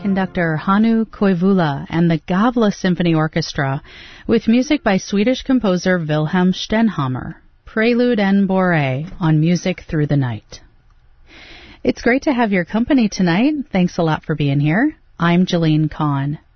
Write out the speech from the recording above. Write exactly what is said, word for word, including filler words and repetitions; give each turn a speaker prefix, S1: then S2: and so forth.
S1: conductor Hannu Koivula and the Gavle Symphony Orchestra with music by Swedish composer Wilhelm Stenhammar, Prelude and Bourée on Music Through the Night. It's great to have your company tonight. Thanks a lot for being here. I'm Jillian Kahn.